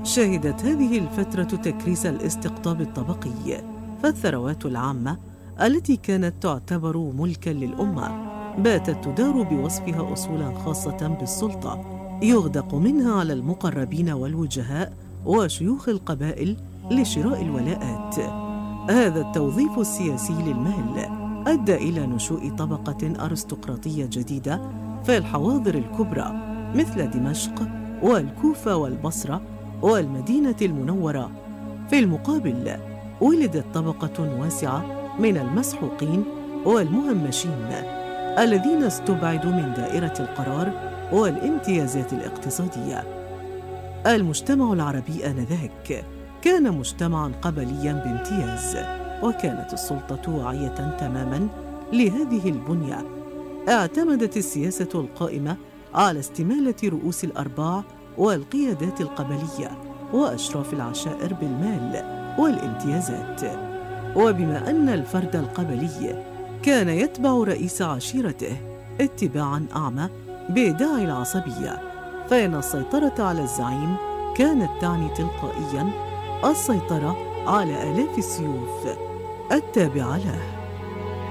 شهدت هذه الفترة تكريس الاستقطاب الطبقي، فالثروات العامة التي كانت تعتبر ملكاً للأمة باتت تدار بوصفها أصولاً خاصة بالسلطة يغدق منها على المقربين والوجهاء وشيوخ القبائل لشراء الولاءات. هذا التوظيف السياسي للمال أدى إلى نشوء طبقة أرستقراطية جديدة في الحواضر الكبرى مثل دمشق والكوفة والبصرة والمدينة المنورة. في المقابل ولدت طبقة واسعة من المسحوقين والمهمشين الذين استبعدوا من دائرة القرار والامتيازات الاقتصادية. المجتمع العربي آنذاك كان مجتمعاً قبلياً بامتياز، وكانت السلطة واعية تماماً لهذه البنية. اعتمدت السياسة القائمة على استمالة رؤوس الأرباع والقيادات القبلية وأشراف العشائر بالمال والامتيازات. وبما أن الفرد القبلي كان يتبع رئيس عشيرته اتباعاً أعمى بداعي العصبية، فإن السيطرة على الزعيم كانت تعني تلقائياً السيطرة على آلاف السيوف التابعة له.